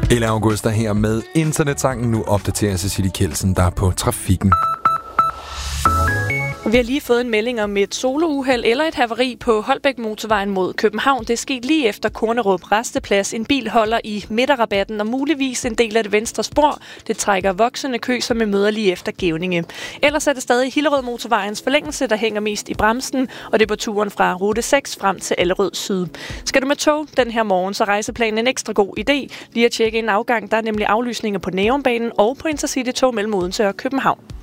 Ella Augusta her med Internetsangen. Nu opdaterer Cecilie Kjeldsen, der er på trafikken. Vi har lige fået en melding om et solouheld eller et havari på Holbæk Motorvejen mod København. Det er sket lige efter Kornerup Rasteplads. En bil holder i midterrabatten og muligvis en del af det venstre spor. Det trækker voksende kø, som vi møder lige efter Gevninge. Ellers er det stadig Hillerød Motorvejens forlængelse, der hænger mest i bremsen, og det er på turen fra rute 6 frem til Allerød Syd. Skal du med tog den her morgen, så rejseplanen en ekstra god idé. Lige at tjekke en afgang, der er nemlig aflysninger på Nærumbanen og på Intercity-tog mellem Odense og København.